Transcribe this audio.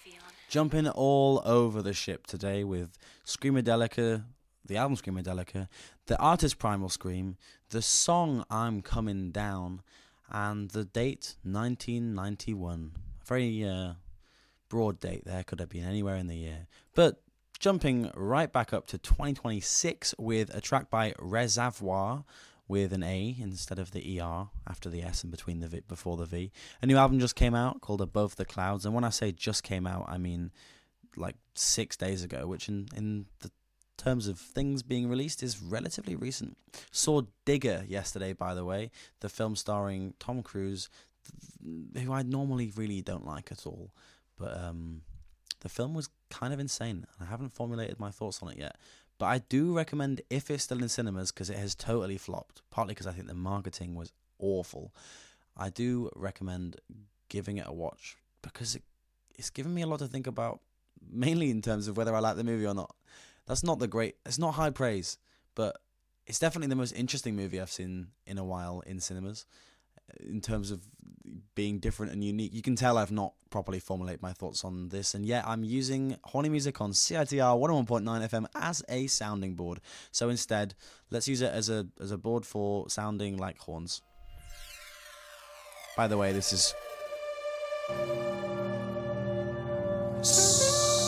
Jumping all over the ship today with Screamadelica, the album Screamadelica, the artist Primal Scream, the song I'm Coming Down, and the date 1991. A very broad date there, could have been anywhere in the year. But jumping right back up to 2026 with a track by Reservoir, with an A instead of the ER after the S and between the V, before the V. A new album just came out called Above the Clouds, and when I say just came out, I mean like 6 days ago, which in the terms of things being released is relatively recent. Saw Digger yesterday, by the way, the film starring Tom Cruise, who I normally really don't like at all, but the film was kind of insane. I haven't formulated my thoughts on it yet. But I do recommend, if it's still in cinemas, because it has totally flopped, partly because I think the marketing was awful, I do recommend giving it a watch, because it's given me a lot to think about, mainly in terms of whether I like the movie or not. It's not high praise, but it's definitely the most interesting movie I've seen in a while in cinemas, in terms of being different and unique. You can tell I've not properly formulated my thoughts on this, and yet I'm using Horny Music on CITR 101.9 FM as a sounding board. So instead, let's use it as a board for sounding like horns. By the way, this is